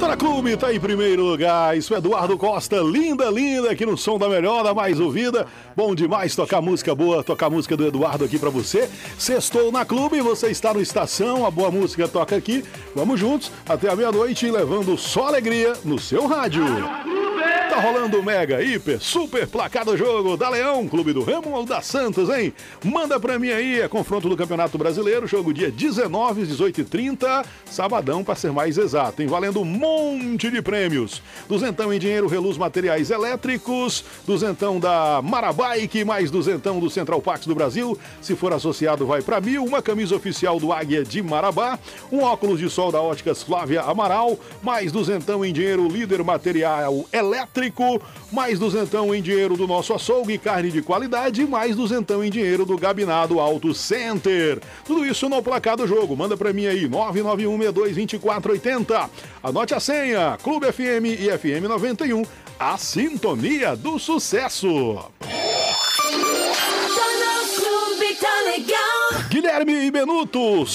Tá na Clube, tá em primeiro lugar. Isso é Eduardo Costa, linda, linda, aqui no som da melhor, da mais ouvida. Bom demais tocar música boa, tocar música do Eduardo aqui pra você. Sextou na Clube, você está no Estação, a boa música toca aqui. Vamos juntos até a meia-noite, levando só alegria no seu rádio. Tá rolando o mega, hiper, super placado jogo da Leão, Clube do Remo ou da Santos, hein? Manda pra mim aí, é confronto do Campeonato Brasileiro, jogo dia 19, 18h30, sabadão pra ser mais exato, hein? Valendo um monte de prêmios. Duzentão em dinheiro, Reluz Materiais Elétricos, duzentão da Marabike, mais duzentão do Central Parks do Brasil, se for associado vai pra 1.000, uma camisa oficial do Águia de Marabá, um óculos de sol da Óticas Flávia Amaral, mais duzentão em dinheiro, Líder Material Elétrico, mais duzentão em dinheiro do nosso açougue, carne de qualidade, mais duzentão em dinheiro do Gabinado Auto Center. Tudo isso no placar do jogo. Manda pra mim aí, 991622480. Anote a senha, Clube FM e FM 91, a sintonia do sucesso. Guilherme Benuto,